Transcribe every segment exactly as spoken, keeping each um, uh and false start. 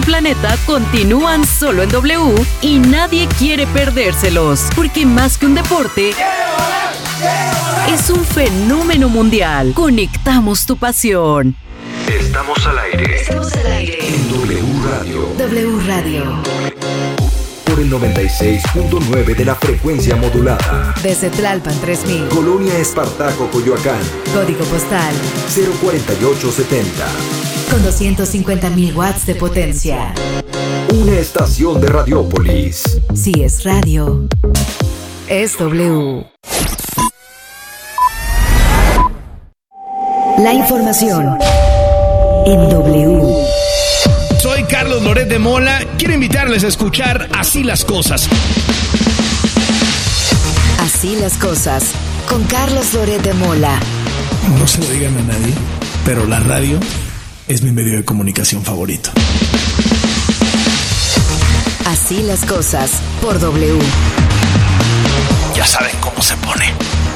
planeta continúan solo en W y nadie quiere perdérselos, porque más que un deporte, es un fenómeno mundial. Conectamos tu pasión. Estamos al aire. Estamos al aire. En W Radio. W Radio. Por el noventa y seis punto nueve de la frecuencia modulada. Desde Tlalpan tres mil. Colonia Espartaco, Coyoacán. Código postal cero cuarenta y ocho setenta. Con doscientos cincuenta mil watts de potencia. Una estación de Radiópolis. Si es radio, es W. La información en W. Soy Carlos Loret de Mola. Quiero invitarles a escuchar Así las Cosas. Así las cosas, con Carlos Loret de Mola. No se lo digan a nadie, pero la radio es mi medio de comunicación favorito. Así las cosas, por W. Ya saben cómo se pone.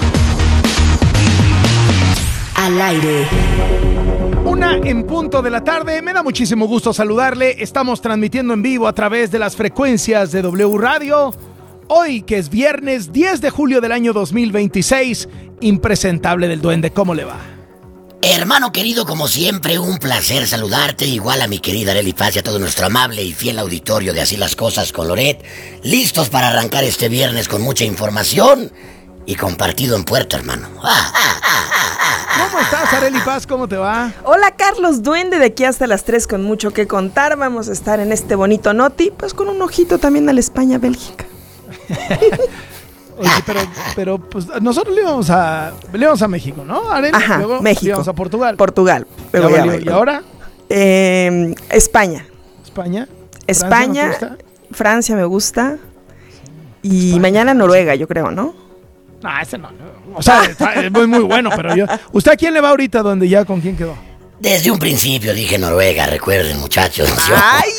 Al aire. Una en punto de la tarde, me da muchísimo gusto saludarle. Estamos transmitiendo en vivo a través de las frecuencias de W Radio. Hoy, que es viernes diez de julio del año dos mil veintiséis, impresentable del duende, ¿cómo le va? Hermano querido, como siempre, un placer saludarte, igual a mi querida Arely Paz y a todo nuestro amable y fiel auditorio de Así las Cosas con Loret, listos para arrancar este viernes con mucha información y compartido en puerto, hermano. Ah, ah, ah, ah, ah, ¿Cómo estás, Arely Paz? ¿Cómo te va? Hola, Carlos Duende, de aquí hasta las tres con mucho que contar. Vamos a estar en este bonito noti, pues con un ojito también a la España-Bélgica. Oye, pero, pero pues nosotros le íbamos a, le íbamos a México, ¿no, Arely? Ajá, Luego México. Le íbamos a Portugal. Portugal. Pero Ya ya valió. va- ¿Y ahora? Eh, España. España. España, ¿Francia no te gusta? Francia me gusta. Y España. mañana Noruega, yo creo, ¿no? No, ese no. no. O sea, está- es muy, muy bueno, pero yo... ¿Usted a quién le va ahorita? ¿Dónde ya? ¿Con quién quedó? Desde un principio dije Noruega, recuerden, muchachos. Yo,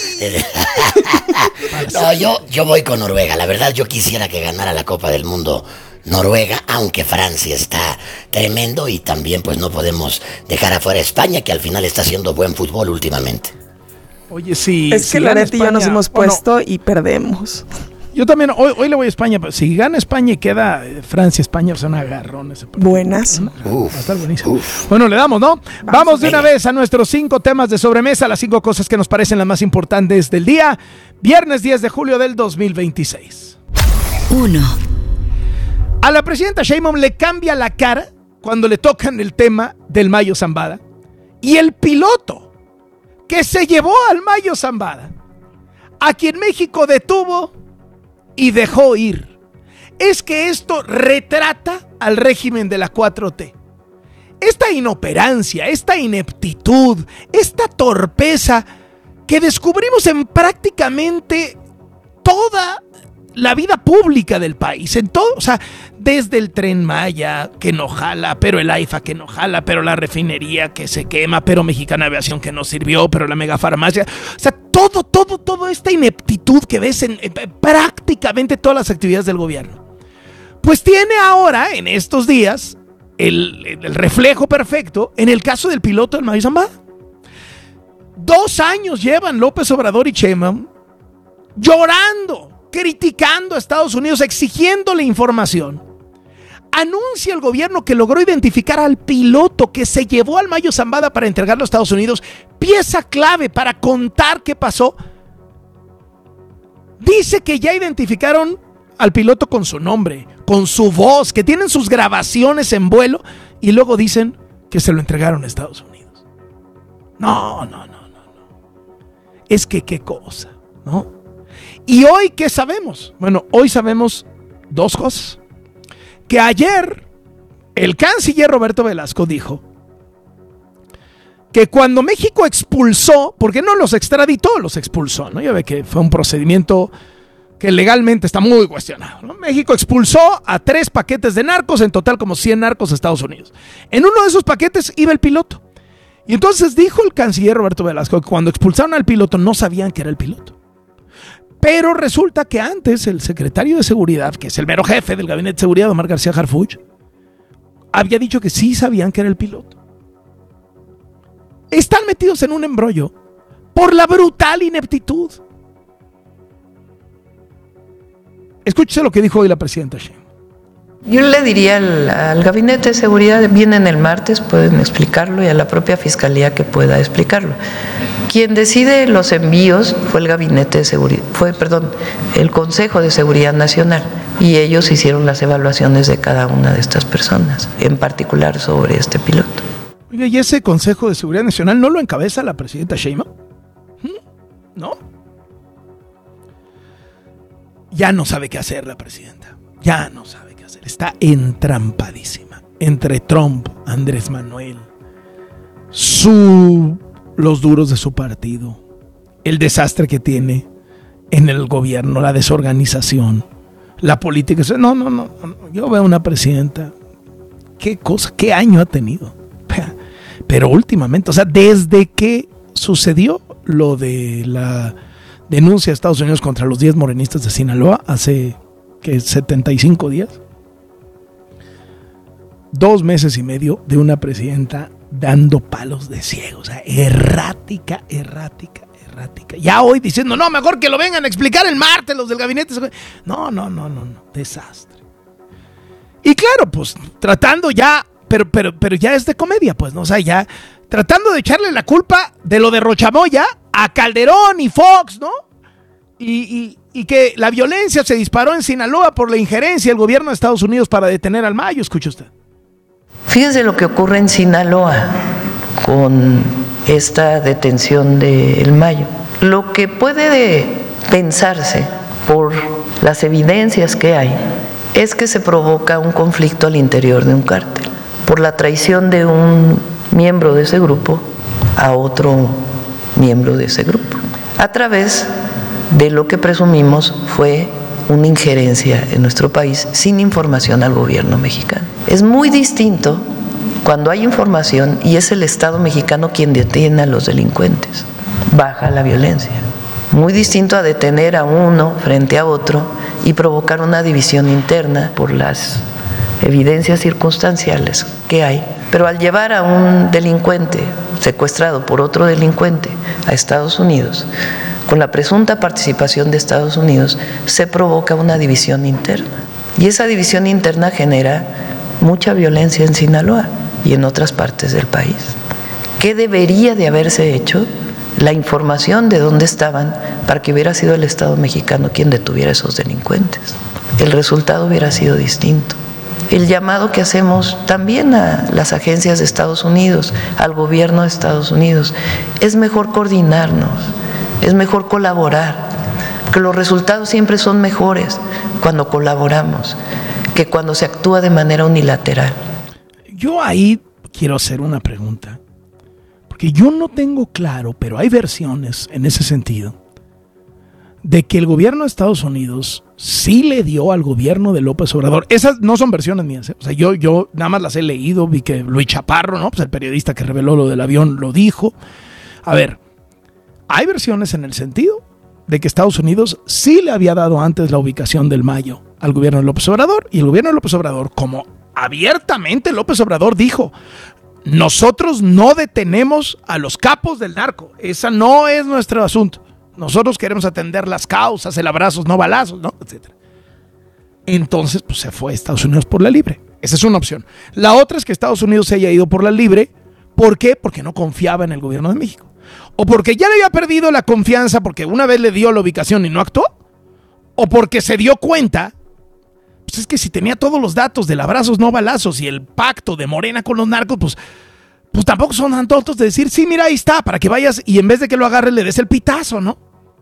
no, yo, yo voy con Noruega. La verdad, yo quisiera que ganara la Copa del Mundo Noruega, aunque Francia está tremendo y también pues no podemos dejar afuera a España, que al final está haciendo buen fútbol últimamente. Oye, sí. es que Loret y yo nos hemos Bueno, puesto y perdemos. yo también, hoy, hoy le voy a España. Pero si gana España y queda eh, Francia, España, o sea, un agarrón ese partido. Buenas. Uf, Va a estar buenísimo. uf. Bueno, le damos, ¿no? Vamos, de una venga. vez a nuestros cinco temas de sobremesa, las cinco cosas que nos parecen las más importantes del día. Viernes diez de julio del dos mil veintiséis. uno. A la presidenta Sheinbaum le cambia la cara cuando le tocan el tema del Mayo Zambada. Y el piloto que se llevó al Mayo Zambada, a quien México detuvo y dejó ir. Es que esto retrata al régimen de la cuatro T. Esta inoperancia, esta ineptitud, esta torpeza que descubrimos en prácticamente toda la vida pública del país, en todo, o sea, desde el Tren Maya que no jala, pero el AIFA que no jala, pero la refinería que se quema, pero Mexicana Aviación que no sirvió, pero la megafarmacia, o sea, todo, todo, todo esta ineptitud que ves en, en prácticamente todas las actividades del gobierno. Pues tiene ahora, en estos días, el, el reflejo perfecto en el caso del piloto del Mayo Zambada. Dos años llevan López Obrador y Sheinbaum llorando, criticando a Estados Unidos, exigiéndole información. Anuncia el gobierno que logró identificar al piloto que se llevó al Mayo Zambada para entregarlo a Estados Unidos, pieza clave para contar qué pasó. Dice que ya identificaron al piloto con su nombre, con su voz, que tienen sus grabaciones en vuelo, y luego dicen que se lo entregaron a Estados Unidos. No, no, no, no, no. Es que qué cosa, ¿no? ¿Y hoy qué sabemos? Bueno, hoy sabemos dos cosas. Que ayer el canciller Roberto Velasco dijo que cuando México expulsó, porque no los extraditó, los expulsó, ¿no? Ya ve que fue un procedimiento que legalmente está muy cuestionado, ¿no? México expulsó a tres paquetes de narcos, en total como cien narcos a Estados Unidos. En uno de esos paquetes iba el piloto. Y entonces dijo el canciller Roberto Velasco que cuando expulsaron al piloto no sabían que era el piloto. Pero resulta que antes el secretario de Seguridad, que es el mero jefe del Gabinete de Seguridad, Omar García Harfuch, había dicho que sí sabían que era el piloto. Están metidos en un embrollo por la brutal ineptitud. Escúchese lo que dijo hoy la presidenta Sheinbaum. Yo le diría al, al Gabinete de Seguridad, vienen el martes, pueden explicarlo, y a la propia Fiscalía que pueda explicarlo. Quien decide los envíos fue el Gabinete de Seguridad, fue, perdón, el Consejo de Seguridad Nacional, y ellos hicieron las evaluaciones de cada una de estas personas, en particular sobre este piloto. Oiga, ¿y ese Consejo de Seguridad Nacional no lo encabeza la presidenta Sheinbaum? ¿No? Ya no sabe qué hacer la presidenta, ya no sabe. Está entrampadísima entre Trump, Andrés Manuel, su, los duros de su partido, el desastre que tiene en el gobierno, la desorganización, la política. No, no, no, no. Yo veo una presidenta, qué cosa, qué año ha tenido. Pero últimamente, o sea, desde que sucedió lo de la denuncia de Estados Unidos contra los diez morenistas de Sinaloa hace que setenta y cinco días. Dos meses y medio de una presidenta dando palos de ciego, o sea, errática, errática, errática. Ya hoy diciendo, no, mejor que lo vengan a explicar el martes los del gabinete. No, no, no, no, no, desastre. Y claro, pues tratando ya, pero, pero, pero ya es de comedia, pues, ¿no? O sea, ya tratando de echarle la culpa de lo de Rochamoya a Calderón y Fox, ¿no? Y, y, y que la violencia se disparó en Sinaloa por la injerencia del gobierno de Estados Unidos para detener al Mayo, escuche usted. Fíjense lo que ocurre en Sinaloa con esta detención de El Mayo. Lo que puede pensarse por las evidencias que hay es que se provoca un conflicto al interior de un cártel por la traición de un miembro de ese grupo a otro miembro de ese grupo, a través de lo que presumimos fue una injerencia en nuestro país sin información al gobierno mexicano. Es muy distinto cuando hay información y es el Estado mexicano quien detiene a los delincuentes, baja la violencia. Muy distinto a detener a uno frente a otro y provocar una división interna por las evidencias circunstanciales que hay. Pero al llevar a un delincuente secuestrado por otro delincuente a Estados Unidos, con la presunta participación de Estados Unidos, se provoca una división interna. Y esa división interna genera mucha violencia en Sinaloa y en otras partes del país. ¿Qué debería de haberse hecho? La información de dónde estaban para que hubiera sido el Estado mexicano quien detuviera a esos delincuentes. El resultado hubiera sido distinto. El llamado que hacemos también a las agencias de Estados Unidos, al gobierno de Estados Unidos, es mejor coordinarnos. Es mejor colaborar, porque los resultados siempre son mejores cuando colaboramos que cuando se actúa de manera unilateral. Yo ahí quiero hacer una pregunta, porque yo no tengo claro, pero hay versiones en ese sentido, de que el gobierno de Estados Unidos sí le dio al gobierno de López Obrador. Esas no son versiones mías, ¿eh? O sea, yo, yo nada más las he leído, vi que Luis Chaparro, ¿no? Pues el periodista que reveló lo del avión lo dijo. A ver, hay versiones en el sentido de que Estados Unidos sí le había dado antes la ubicación del Mayo al gobierno de López Obrador, y el gobierno de López Obrador, como abiertamente López Obrador dijo, nosotros no detenemos a los capos del narco, esa no es nuestro asunto, nosotros queremos atender las causas, el abrazos, no balazos, ¿no? etcétera. Entonces, pues se fue a Estados Unidos por la libre, esa es una opción. La otra es que Estados Unidos se haya ido por la libre, ¿por qué? Porque no confiaba en el gobierno de México. O porque ya le había perdido la confianza porque una vez le dio la ubicación y no actuó, o porque se dio cuenta, pues es que si tenía todos los datos del abrazos no balazos y el pacto de Morena con los narcos, pues, pues tampoco son tan tontos de decir, sí, mira, ahí está, para que vayas y en vez de que lo agarres le des el pitazo, ¿no?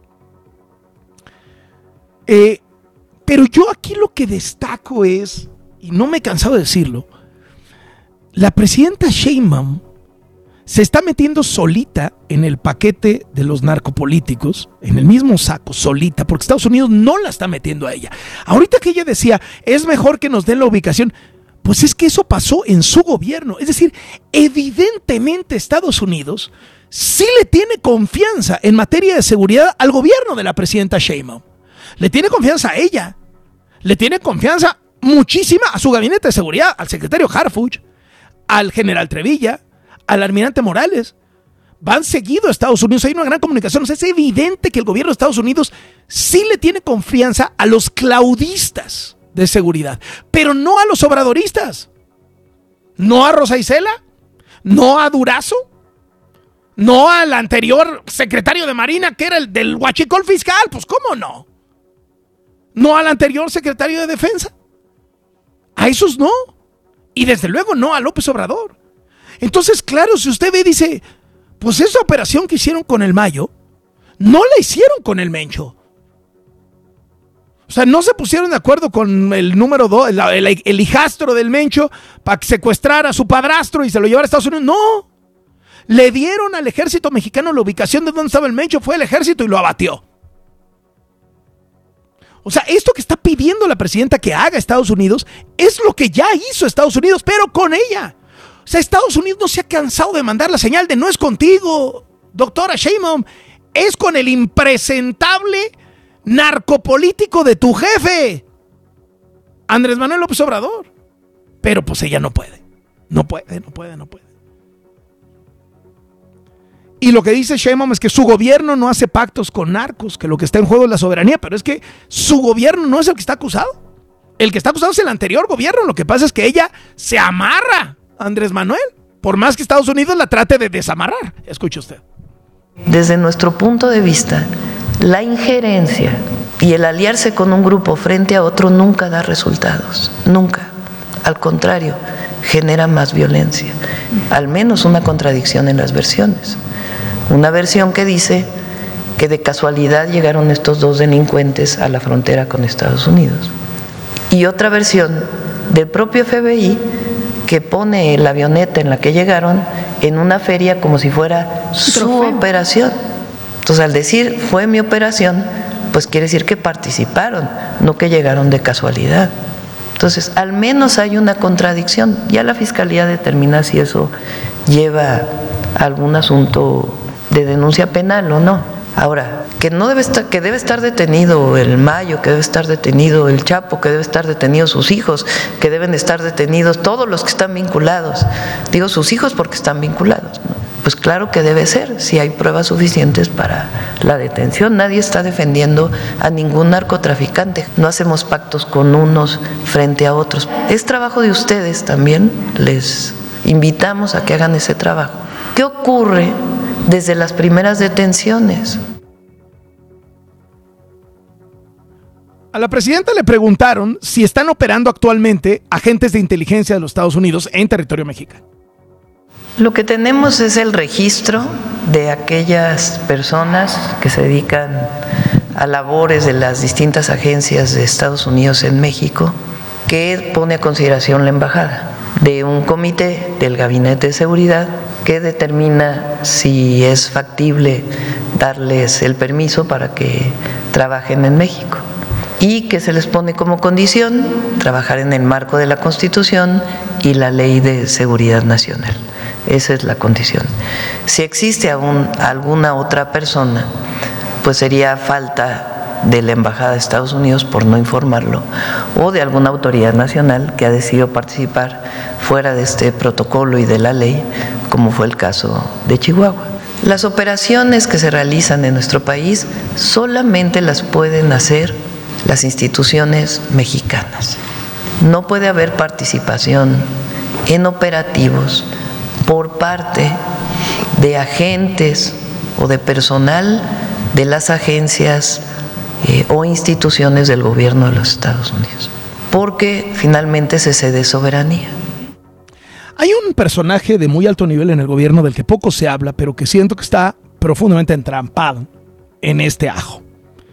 Eh, pero yo aquí lo que destaco es, y no me he cansado de decirlo, la presidenta Sheinbaum se está metiendo solita en el paquete de los narcopolíticos, en el mismo saco, solita, porque Estados Unidos no la está metiendo a ella. Ahorita que ella decía, es mejor que nos den la ubicación, pues es que eso pasó en su gobierno. Es decir, evidentemente Estados Unidos sí le tiene confianza en materia de seguridad al gobierno de la presidenta Sheinbaum. Le tiene confianza a ella, le tiene confianza muchísima a su gabinete de seguridad, al secretario Harfuch, al general Trevilla, al almirante Morales. van seguido a Estados Unidos, hay una gran comunicación. O sea, es evidente que el gobierno de Estados Unidos sí le tiene confianza a los claudistas de seguridad, pero no a los obradoristas. No a Rosa Isela, no a Durazo, no al anterior secretario de Marina, que era el del huachicol fiscal, pues ¿cómo no? No al anterior secretario de Defensa. A esos no. Y desde luego no a López Obrador. Entonces, claro, si usted ve, dice, pues esa operación que hicieron con el Mayo, no la hicieron con el Mencho. O sea, no se pusieron de acuerdo con el número dos, el, el, el hijastro del Mencho, para secuestrar a su padrastro y se lo llevara a Estados Unidos. No. Le dieron al ejército mexicano la ubicación de donde estaba el Mencho, fue el ejército y lo abatió. O sea, esto que está pidiendo la presidenta que haga Estados Unidos es lo que ya hizo Estados Unidos, pero con ella. O sea, Estados Unidos no se ha cansado de mandar la señal de no es contigo, doctora Sheinbaum, es con el impresentable narcopolítico de tu jefe, Andrés Manuel López Obrador. Pero pues ella no puede, no puede, no puede, no puede. Y lo que dice Sheinbaum es que su gobierno no hace pactos con narcos, que lo que está en juego es la soberanía, pero es que su gobierno no es el que está acusado. El que está acusado es el anterior gobierno. Lo que pasa es que ella se amarra a Andrés Manuel, por más que Estados Unidos la trate de desamarrar. Escuche usted. Desde nuestro punto de vista, la injerencia y el aliarse con un grupo frente a otro nunca da resultados, nunca. Al contrario, genera más violencia, al menos una contradicción en las versiones. Una versión que dice que de casualidad llegaron estos dos delincuentes a la frontera con Estados Unidos. Y otra versión del propio F B I que pone la avioneta en la que llegaron en una feria como si fuera su operación. Entonces, al decir fue mi operación, pues quiere decir que participaron, no que llegaron de casualidad. Entonces, al menos hay una contradicción. Ya la Fiscalía determina si eso lleva a algún asunto de denuncia penal o no. Ahora, que no debe estar, que debe estar detenido el Mayo, que debe estar detenido el Chapo, que debe estar detenidos sus hijos, que deben estar detenidos todos los que están vinculados. Digo sus hijos porque están vinculados, ¿no? Pues claro que debe ser, si hay pruebas suficientes para la detención. Nadie está defendiendo a ningún narcotraficante. No hacemos pactos con unos frente a otros. Es trabajo de ustedes también, les invitamos a que hagan ese trabajo. ¿Qué ocurre desde las primeras detenciones? A la presidenta le preguntaron si están operando actualmente agentes de inteligencia de los Estados Unidos en territorio mexicano. Lo que tenemos es el registro de aquellas personas que se dedican a labores de las distintas agencias de Estados Unidos en México, que pone a consideración la embajada, de un comité del Gabinete de Seguridad que determina si es factible darles el permiso para que trabajen en México y que se les pone como condición trabajar en el marco de la Constitución y la Ley de Seguridad Nacional. Esa es la condición. Si existe aún alguna otra persona, pues sería falta de la Embajada de Estados Unidos por no informarlo, o de alguna autoridad nacional que ha decidido participar fuera de este protocolo y de la ley, como fue el caso de Chihuahua. Las operaciones que se realizan en nuestro país solamente las pueden hacer las instituciones mexicanas. No puede haber participación en operativos por parte de agentes o de personal de las agencias eh, o instituciones del gobierno de los Estados Unidos, porque finalmente se cede soberanía. Hay un personaje de muy alto nivel en el gobierno del que poco se habla, pero que siento que está profundamente entrampado en este ajo,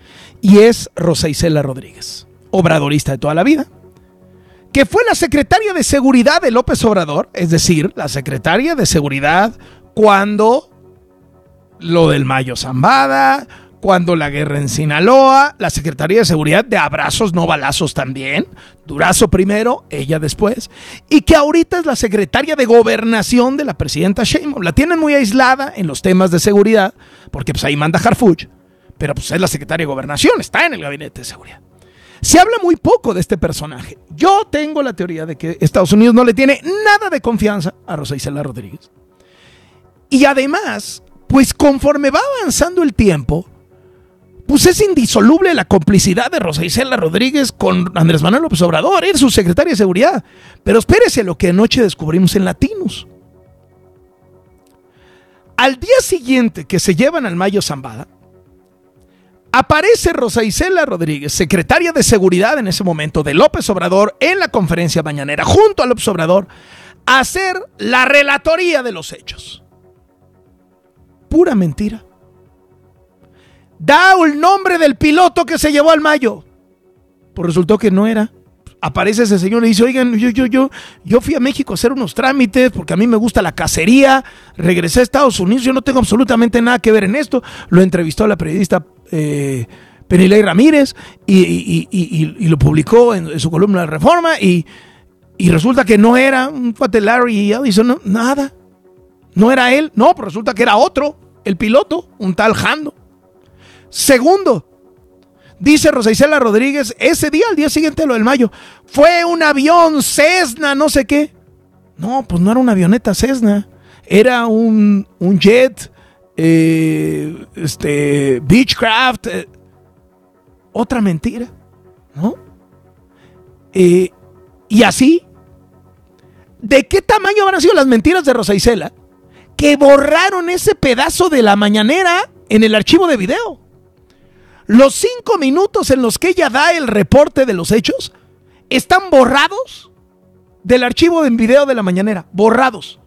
y es Rosa Isela Rodríguez, obradorista de toda la vida, que fue la secretaria de Seguridad de López Obrador, es decir, la secretaria de Seguridad cuando lo del Mayo Zambada, cuando la guerra en Sinaloa, la Secretaría de Seguridad de abrazos no balazos también, Durazo primero, ella después, y que ahorita es la secretaria de Gobernación de la presidenta Sheinbaum. La tienen muy aislada en los temas de seguridad, porque pues ahí manda Harfuch, pero pues es la secretaria de Gobernación, está en el Gabinete de Seguridad. Se habla muy poco de este personaje. Yo tengo la teoría de que Estados Unidos no le tiene nada de confianza a Rosa Isela Rodríguez. Y además, Pues conforme va avanzando el tiempo, pues es indisoluble la complicidad de Rosa Isela Rodríguez con Andrés Manuel López Obrador, era su secretaria de seguridad. Pero espérese lo que anoche descubrimos en Latinos. Al día siguiente que se llevan al Mayo Zambada, aparece Rosa Isela Rodríguez, secretaria de seguridad en ese momento de López Obrador, en la conferencia mañanera, junto a López Obrador, a hacer la relatoría de los hechos. Pura mentira. Da el nombre del piloto que se llevó al Mayo. Pues resultó que no era. Aparece ese señor y dice, oigan, yo, yo, yo, yo fui a México a hacer unos trámites porque a mí me gusta la cacería, regresé a Estados Unidos, yo no tengo absolutamente nada que ver en esto. Lo entrevistó la periodista eh, Penilei Ramírez y, y, y, y, y lo publicó en, en su columna de Reforma y, y resulta que no era un cuate Larry Ellison, no, nada. No era él, no, pero resulta que era otro, el piloto, un tal Jando. Segundo, dice Rosa Isela Rodríguez, ese día, al día siguiente de lo del Mayo, fue un avión Cessna, no sé qué. No, pues no era una avioneta Cessna, era un, un jet, eh, este, Beechcraft, eh, otra mentira, ¿no? Eh, y así, ¿de qué tamaño habrán sido las mentiras de Rosa Isela que borraron ese pedazo de la mañanera en el archivo de video? Los cinco minutos en los que ella da el reporte de los hechos están borrados del archivo en video de la mañanera. Borrados.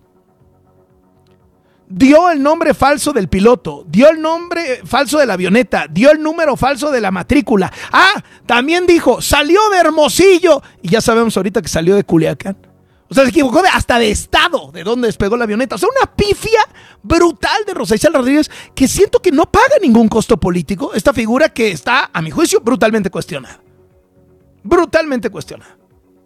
Dio el nombre falso del piloto, dio el nombre falso de la avioneta, dio el número falso de la matrícula. Ah, también dijo, salió de Hermosillo. Y ya sabemos ahorita que salió de Culiacán. O sea, se equivocó de, hasta de estado de donde despegó la avioneta. O sea, una pifia brutal de Rosa Isela Rodríguez que siento que no paga ningún costo político. Esta figura que está, a mi juicio, brutalmente cuestionada. Brutalmente cuestionada.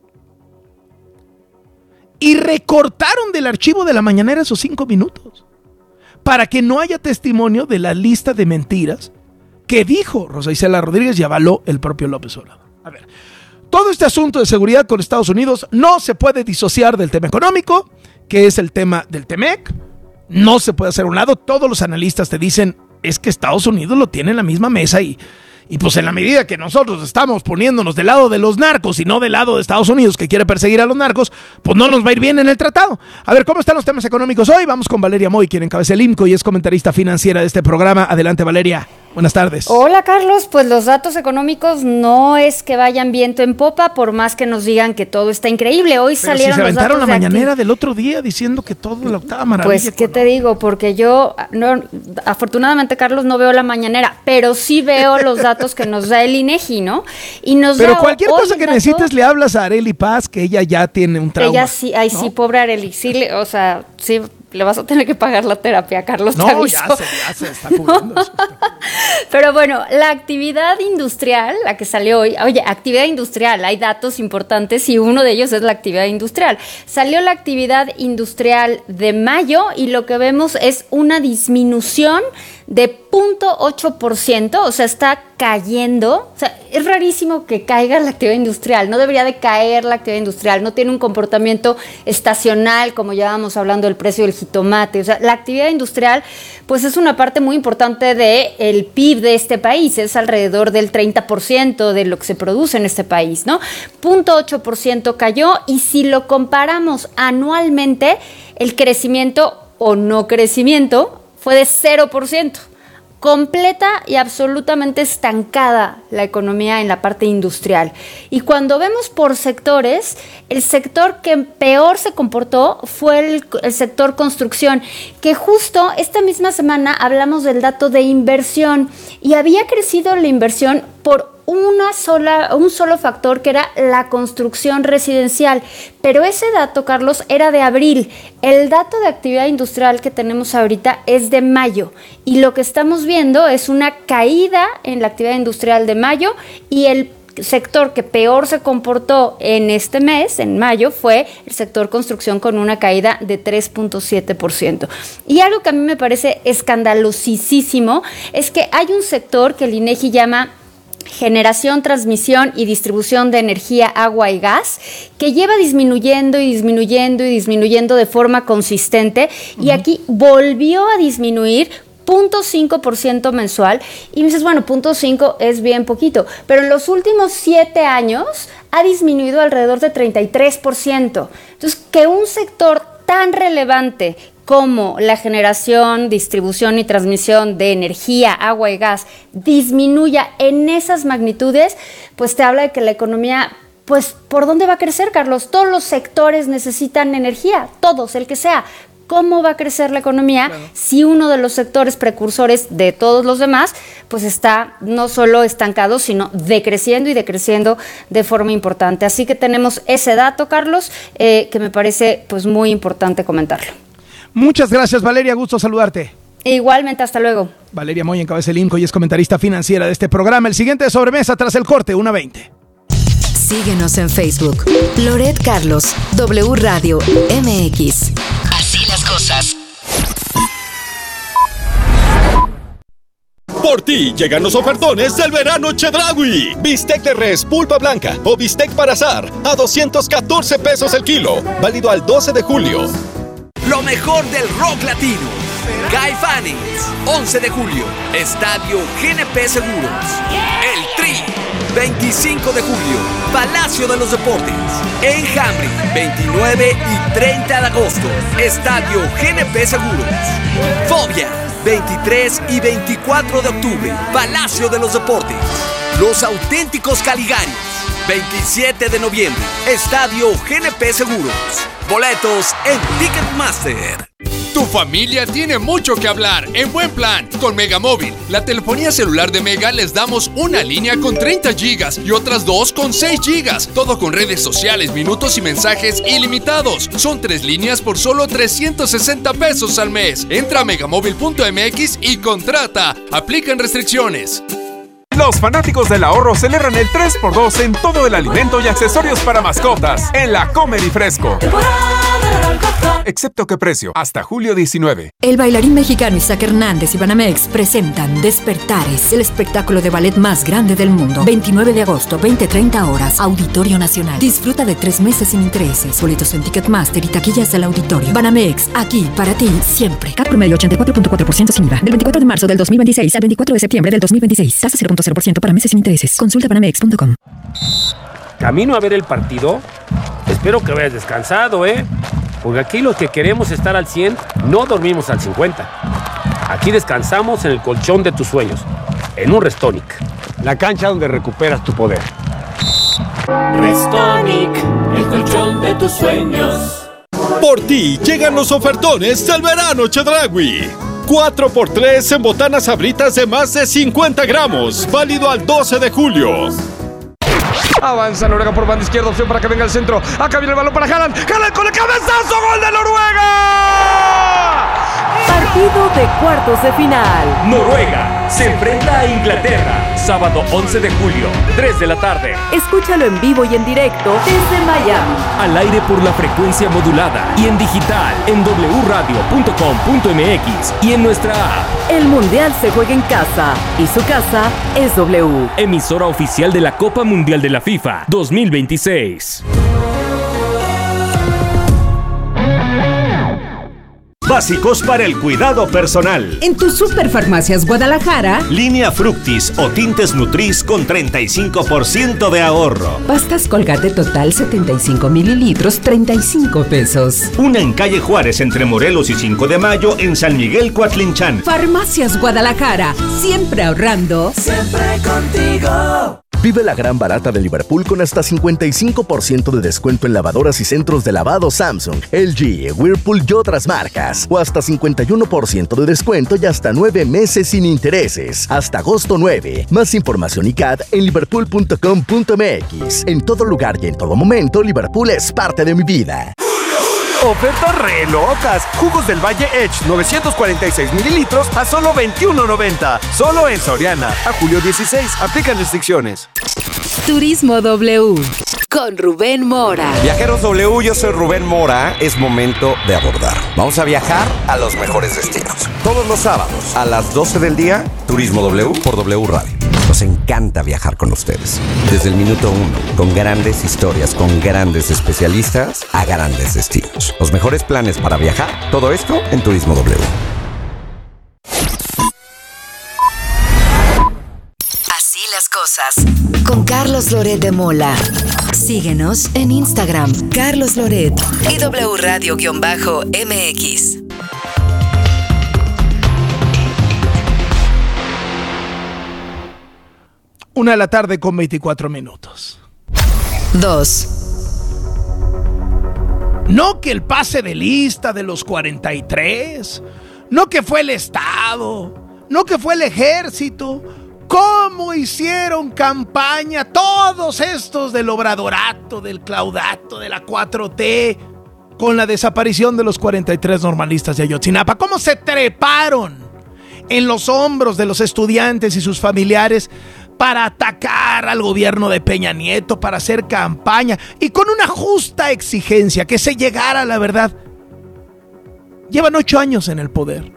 Y recortaron del archivo de la mañanera esos cinco minutos para que no haya testimonio de la lista de mentiras que dijo Rosa Isela Rodríguez y avaló el propio López Obrador. A ver, todo este asunto de seguridad con Estados Unidos no se puede disociar del tema económico, que es el tema del Temec. No se puede hacer a un lado. Todos los analistas te dicen, es que Estados Unidos lo tiene en la misma mesa y, y pues en la medida que nosotros estamos poniéndonos del lado de los narcos y no del lado de Estados Unidos que quiere perseguir a los narcos, pues no nos va a ir bien en el tratado. A ver, ¿cómo están los temas económicos hoy? Vamos con Valeria Moy, quien encabeza el I M C O y es comentarista financiera de este programa. Adelante, Valeria. Buenas tardes. Hola, Carlos. Pues los datos económicos no es que vayan viento en popa, por más que nos digan que todo está increíble. Hoy Pero salieron si se los aventaron datos la de mañanera acti- del otro día diciendo que todo la octava maravilla. Pues, ¿qué te digo? Porque yo, no, afortunadamente, Carlos, no veo la mañanera, pero sí veo los datos que nos da el INEGI, ¿no? Y nos Pero da cualquier hoy cosa el que dato- necesites le hablas a Arely Paz, que ella ya tiene un trauma. Ella sí, ay, ¿no? sí, pobre Arely, sí, le, o sea, sí, le vas a tener que pagar la terapia, Carlos, te No, aviso. ya se, ya se está cubriendo eso. Pero bueno, la actividad industrial, la que salió hoy, oye, actividad industrial, hay datos importantes y uno de ellos es la actividad industrial. Salió la actividad industrial de mayo y lo que vemos es una disminución de cero punto ocho por ciento, o sea, está cayendo. O sea, es rarísimo que caiga la actividad industrial, no debería de caer la actividad industrial, no tiene un comportamiento estacional, como ya vamos hablando del precio del jitomate. O sea, la actividad industrial, pues es una parte muy importante del P I B de este país, es alrededor del treinta por ciento de lo que se produce en este país, ¿no? cero punto ocho por ciento cayó y si lo comparamos anualmente, el crecimiento o no crecimiento fue de cero por ciento. Completa y absolutamente estancada la economía en la parte industrial. Y cuando vemos por sectores, el sector que peor se comportó fue el, el sector construcción, que justo esta misma semana hablamos del dato de inversión y había crecido la inversión por una sola, un solo factor, que era la construcción residencial. Pero ese dato, Carlos, era de abril. El dato de actividad industrial que tenemos ahorita es de mayo. Y lo que estamos viendo es una caída en la actividad industrial de mayo y el sector que peor se comportó en este mes, en mayo, fue el sector construcción con una caída de tres punto siete por ciento. Y algo que a mí me parece escandalosísimo es que hay un sector que el INEGI llama generación, transmisión y distribución de energía, agua y gas, que lleva disminuyendo y disminuyendo y disminuyendo de forma consistente, uh-huh. Y aquí volvió a disminuir cero punto cinco por ciento mensual. Y me dices, bueno, cero punto cinco es bien poquito, pero en los últimos siete años ha disminuido alrededor de treinta y tres por ciento. Entonces, que un sector tan relevante como la generación, distribución y transmisión de energía, agua y gas disminuya en esas magnitudes, pues te habla de que la economía, pues, ¿por dónde va a crecer, Carlos? Todos los sectores necesitan energía, todos, el que sea. ¿Cómo va a crecer la economía claro. si uno de los sectores precursores de todos los demás pues está no solo estancado, sino decreciendo y decreciendo de forma importante? Así que tenemos ese dato, Carlos, eh, que me parece pues muy importante comentarlo. Muchas gracias, Valeria, gusto saludarte. Igualmente, hasta luego. Valeria Moya encabeza el INCO y es comentarista financiera de este programa. El siguiente de sobremesa tras el corte, una veinte. Síguenos en Facebook. Loret Carlos, W Radio M X. Así las cosas. Por ti llegan los ofertones del verano Chedraui. Bistec de res pulpa blanca o bistec para asar a doscientos catorce pesos el kilo. Válido al doce de julio. Lo mejor del rock latino. Caifanes, once de julio, Estadio G N P Seguros. El Tri, veinticinco de julio, Palacio de los Deportes. Enjambre, veintinueve y treinta de agosto, Estadio G N P Seguros. Fobia, veintitrés y veinticuatro de octubre, Palacio de los Deportes. Los Auténticos Caligaris, veintisiete de noviembre, Estadio G N P Seguros. Boletos en Ticketmaster. Tu familia tiene mucho que hablar en buen plan con Megamóvil. La telefonía celular de Mega les damos una línea con treinta gigas y otras dos con seis gigas. Todo con redes sociales, minutos y mensajes ilimitados. Son tres líneas por solo trescientos sesenta pesos al mes. Entra a megamóvil punto m x y contrata. Aplican restricciones. Los fanáticos del ahorro celebran el tres por dos en todo el alimento y accesorios para mascotas en la Comer y Fresco. Excepto que precio, hasta julio diecinueve. El bailarín mexicano Isaac Hernández y Banamex presentan Despertares, el espectáculo de ballet más grande del mundo. veintinueve de agosto, veinte treinta horas, Auditorio Nacional. Disfruta de tres meses sin intereses. Boletos en Ticketmaster y taquillas del auditorio. Banamex, aquí para ti, siempre. Cat promedio ochenta y cuatro punto cuatro por ciento sin I V A. Del veinticuatro de marzo del dos mil veintiséis al veinticuatro de septiembre del dos mil veintiséis. Tasa cero punto cero por ciento para meses sin intereses. Consulta banamex punto com. Camino a ver el partido. Espero que vayas descansado, ¿eh? Porque aquí los que queremos estar al cien, no dormimos al cincuenta. Aquí descansamos en el colchón de tus sueños, en un Restonic. La cancha donde recuperas tu poder. Restonic, el colchón de tus sueños. Por ti llegan los ofertones del verano Chedraui. cuatro por tres en botanas Sabritas de más de cincuenta gramos. Válido al doce de julio. Avanza Noruega por banda izquierda, opción para que venga al centro. Acá viene el balón para Haaland. Haaland con el cabezazo, gol de Noruega. Partido de cuartos de final. Noruega se enfrenta a Inglaterra. Sábado once de julio, tres de la tarde. Escúchalo en vivo y en directo desde Miami. Al aire por la frecuencia modulada y en digital en doble u radio punto com punto m x y en nuestra app. El Mundial se juega en casa y su casa es W. Emisora oficial de la Copa Mundial de la FIFA dos mil veintiséis. Básicos para el cuidado personal. En tu Superfarmacias Guadalajara, línea Fructis o tintes Nutris con treinta y cinco por ciento de ahorro. Pastas Colgate Total setenta y cinco mililitros, treinta y cinco pesos. Una en calle Juárez entre Morelos y cinco de mayo en San Miguel Coatlinchan. Farmacias Guadalajara, siempre ahorrando. Siempre contigo. Vive la gran barata de Liverpool con hasta cincuenta y cinco por ciento de descuento en lavadoras y centros de lavado Samsung, L G, Whirlpool y otras marcas. O hasta cincuenta y uno por ciento de descuento y hasta nueve meses sin intereses. Hasta agosto nueve. Más información y C A D en liverpool punto com punto m x. En todo lugar y en todo momento, Liverpool es parte de mi vida. Ofertas re locas. Jugos del Valle Edge novecientos cuarenta y seis mililitros a solo veintiuno noventa. Solo en Soriana. A julio dieciséis. Aplican restricciones. Turismo W con Rubén Mora. Viajeros W, yo soy Rubén Mora. Es momento de abordar. Vamos a viajar a los mejores destinos. Todos los sábados a las doce del día, Turismo W por W Radio. Nos encanta viajar con ustedes. Desde el minuto uno, con grandes historias, con grandes especialistas, a grandes destinos. Los mejores planes para viajar, todo esto en Turismo W. las cosas. Con Carlos Loret de Mola. Síguenos en Instagram, Carlos Loret y W Radio-M X. Una de la tarde con veinticuatro minutos. Dos. No que el pase de lista de los cuarenta y tres, no que fue el Estado, no que fue el Ejército. ¿Cómo hicieron campaña todos estos del obradorato, del claudato, de la cuatro T, con la desaparición de los cuarenta y tres normalistas de Ayotzinapa? ¿Cómo se treparon en los hombros de los estudiantes y sus familiares para atacar al gobierno de Peña Nieto, para hacer campaña y con una justa exigencia que se llegara a la verdad? Llevan ocho años en el poder.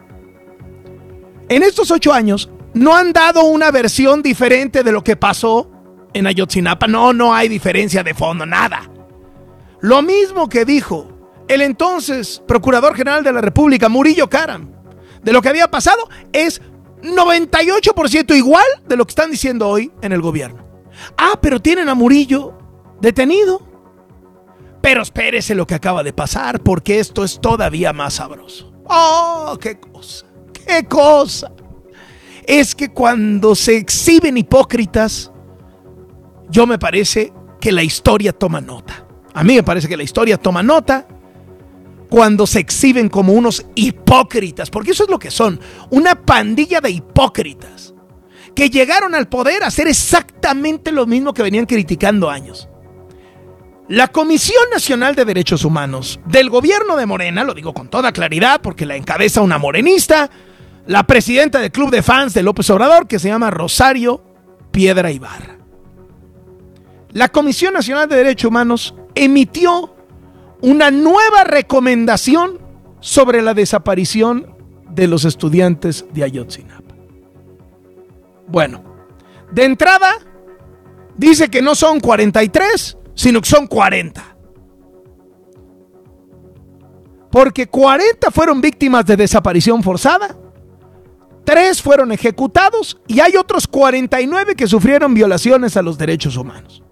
En estos ocho años no han dado una versión diferente de lo que pasó en Ayotzinapa. No, no hay diferencia de fondo, nada. Lo mismo que dijo el entonces Procurador General de la República, Murillo Karam, de lo que había pasado, es noventa y ocho por ciento igual de lo que están diciendo hoy en el gobierno. Ah, pero tienen a Murillo detenido. Pero espérese lo que acaba de pasar, porque esto es todavía más sabroso. ¡Oh, qué cosa! ¡Qué cosa! Es que cuando se exhiben hipócritas, yo me parece que la historia toma nota. A mí me parece que la historia toma nota cuando se exhiben como unos hipócritas, porque eso es lo que son, una pandilla de hipócritas que llegaron al poder a hacer exactamente lo mismo que venían criticando años. La Comisión Nacional de Derechos Humanos del gobierno de Morena, lo digo con toda claridad porque la encabeza una morenista, la presidenta del club de fans de López Obrador, que se llama Rosario Piedra Ibarra. La Comisión Nacional de Derechos Humanos emitió una nueva recomendación sobre la desaparición de los estudiantes de Ayotzinapa. Bueno, de entrada, dice que no son cuarenta y tres, sino que son cuarenta. Porque cuarenta fueron víctimas de desaparición forzada, tres fueron ejecutados y hay otros cuarenta y nueve que sufrieron violaciones a los derechos humanos.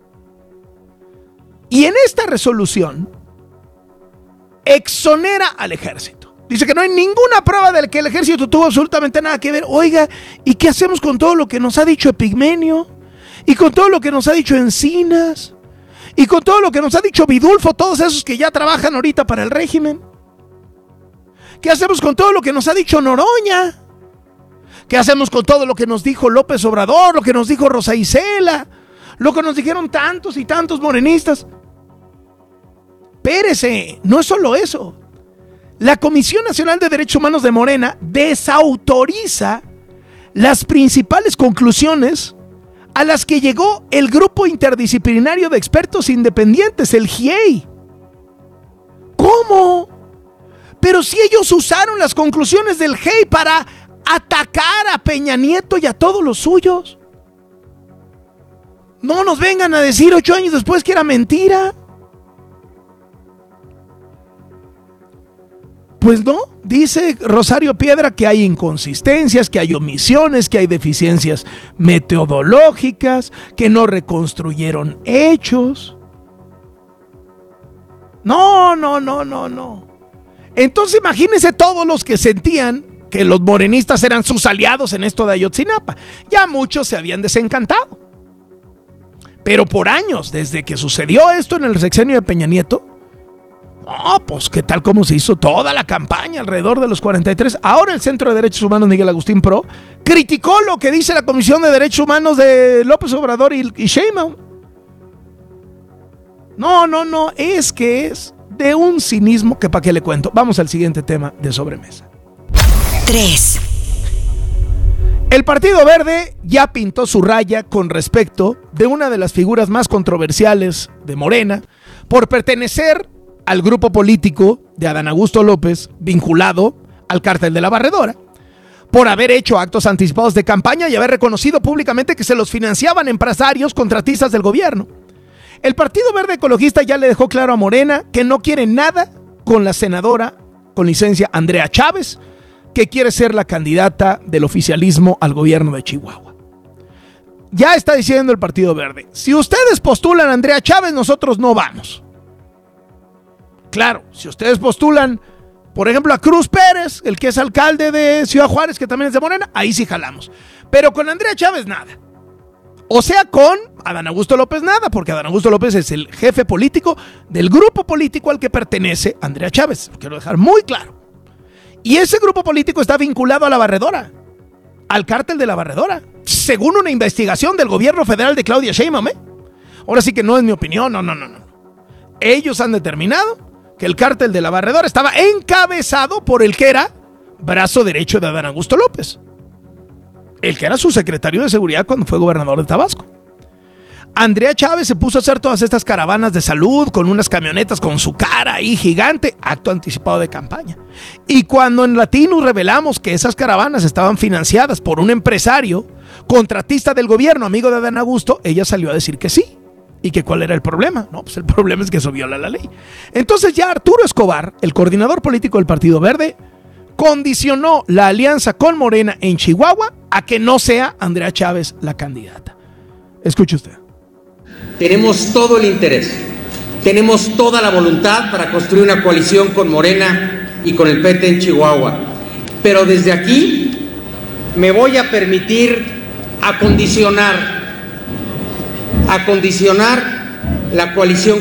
Y en esta resolución exonera al ejército. Dice que no hay ninguna prueba de que el ejército tuvo absolutamente nada que ver. Oiga, ¿y qué hacemos con todo lo que nos ha dicho Epigmenio? ¿Y con todo lo que nos ha dicho Encinas? ¿Y con todo lo que nos ha dicho Vidulfo? Todos esos que ya trabajan ahorita para el régimen. ¿Qué hacemos con todo lo que nos ha dicho Noroña? ¿Qué hacemos con todo lo que nos dijo López Obrador? Lo que nos dijo Rosa Isela, lo que nos dijeron tantos y tantos morenistas. Espérese, no es solo eso. La Comisión Nacional de Derechos Humanos de Morena desautoriza las principales conclusiones a las que llegó el Grupo Interdisciplinario de Expertos Independientes, el G I E I. ¿Cómo? Pero si ellos usaron las conclusiones del G I E I para atacar a Peña Nieto y a todos los suyos. No nos vengan a decir ocho años después que era mentira. Pues no, dice Rosario Piedra que hay inconsistencias, que hay omisiones, que hay deficiencias metodológicas, que no reconstruyeron hechos. No, no, no, no, no. Entonces imagínense todos los que sentían que los morenistas eran sus aliados en esto de Ayotzinapa. Ya muchos se habían desencantado. Pero por años, desde que sucedió esto en el sexenio de Peña Nieto, no, pues qué tal como se hizo toda la campaña alrededor de los cuarenta y tres. Ahora el Centro de Derechos Humanos Miguel Agustín Pro criticó lo que dice la Comisión de Derechos Humanos de López Obrador y, y Sheinbaum. No, no, no, es que es de un cinismo que para qué le cuento. Vamos al siguiente tema de sobremesa. tres. El Partido Verde ya pintó su raya con respecto de una de las figuras más controversiales de Morena por pertenecer al grupo político de Adán Augusto López vinculado al cártel de la Barredora, por haber hecho actos anticipados de campaña y haber reconocido públicamente que se los financiaban empresarios contratistas del gobierno. El Partido Verde Ecologista ya le dejó claro a Morena que no quiere nada con la senadora con licencia Andrea Chávez, que quiere ser la candidata del oficialismo al gobierno de Chihuahua. ya está diciendo el Partido Verde, si ustedes postulan a Andrea Chávez, nosotros no vamos. Claro, si ustedes postulan, por ejemplo, a Cruz Pérez, el que es alcalde de Ciudad Juárez, que también es de Morena, ahí sí jalamos. Pero con Andrea Chávez, nada. O sea, con Adán Augusto López, nada, porque Adán Augusto López es el jefe político del grupo político al que pertenece Andrea Chávez. Lo quiero dejar muy claro. Y ese grupo político está vinculado a la Barredora, al cártel de la Barredora, según una investigación del gobierno federal de Claudia Sheinbaum, ¿eh? Ahora sí que no es mi opinión, no, no, no, no. Ellos han determinado que el cártel de la Barredora estaba encabezado por el que era brazo derecho de Adán Augusto López, el que era su secretario de seguridad cuando fue gobernador de Tabasco. Andrea Chávez se puso a hacer todas estas caravanas de salud con unas camionetas con su cara ahí gigante, acto anticipado de campaña. Y cuando en Latinus revelamos que esas caravanas estaban financiadas por un empresario, contratista del gobierno, amigo de Adán Augusto, ella salió a decir que sí. ¿Y que cuál era el problema? No, pues el problema es que eso viola la ley. Entonces ya Arturo Escobar, el coordinador político del Partido Verde, condicionó la alianza con Morena en Chihuahua a que no sea Andrea Chávez la candidata. Escuche usted. Tenemos todo el interés, tenemos toda la voluntad para construir una coalición con Morena y con el P T en Chihuahua. Pero desde aquí me voy a permitir acondicionar, acondicionar la coalición